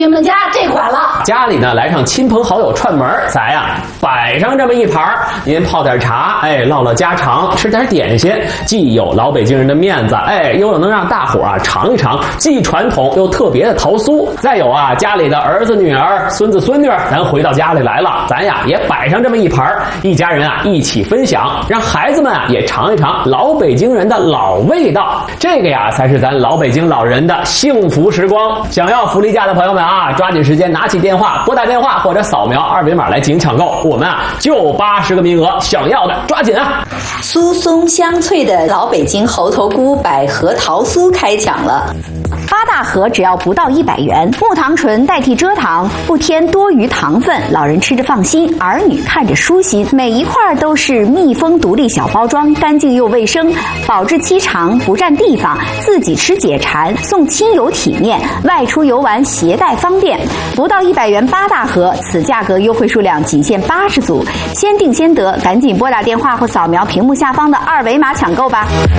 你们家这款了， 家里呢来上亲朋好友串门，咱呀摆上这么一盘，您泡点茶，唠唠家常，吃点点心，既有老北京人的面子，又能让大伙尝一尝既传统又特别的桃酥。再有家里的儿子女儿、孙子孙女，咱回到家里来了，咱呀也摆上这么一盘，一家人一起分享，让孩子们也尝一尝老北京人的老味道。这个呀才是咱老北京老人的幸福时光。想要福利价的朋友们抓紧时间拿起电话拨打电话或者扫描二维码来进行抢购，我们就80个名额，想要的抓紧啊！ 酥松香脆的老北京猴头菇百合桃酥开抢了。 8大盒只要不到100元，木糖醇代替蔗糖，不添多余糖分，老人吃着放心，儿女看着舒心。每一块都是密封独立小包装，干净又卫生，保质期长，不占地方，自己吃解馋，送亲友体面，外出游玩携带方便。不到100元8大盒，此价格优惠数量仅限80组，先定先得，赶紧拨打电话或扫描屏幕下方的二维码抢购吧。